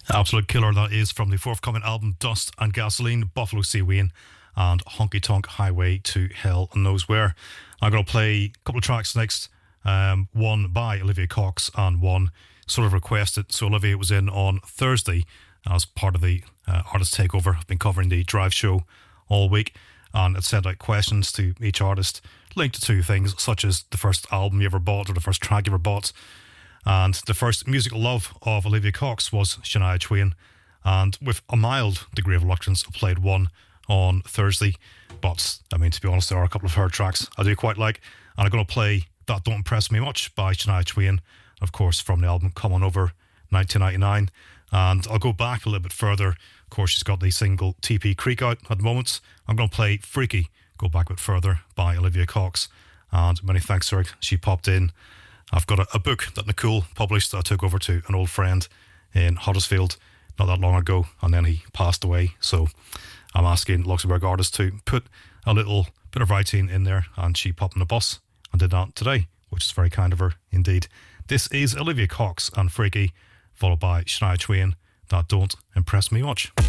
Absolute killer that is from the forthcoming album Dust and Gasoline, Buffalo C. Wayne and Honky Tonk Highway to Hell Knows Where. I'm going to play a couple of tracks next, one by Olivia Cox and one sort of requested. So Olivia was in on Thursday as part of the Artist Takeover. I've been covering the Drive show all week and it sent out questions to each artist linked to things such as the first album you ever bought or the first track you ever bought. And the first musical love of Olivia Cox was Shania Twain. And with a mild degree of reluctance, I played one on Thursday. But, I mean, to be honest, there are a couple of her tracks I do quite like. And I'm going to play That Don't Impress Me Much by Shania Twain, of course, from the album Come On Over, 1999. And I'll go back a little bit further. Of course, she's got the single TP Creek out at the moment. I'm going to play Freaky, go back a bit further, by Olivia Cox. And many thanks to her. She popped in. I've got a book that Nicole published that I took over to an old friend in Huddersfield not that long ago, and then he passed away. So I'm asking Luxembourg artists to put a little bit of writing in there, and she popped on the bus and did that today, which is very kind of her indeed. This is Olivia Cox and Freaky, followed by Shania Twain, That Don't Impress Me Much.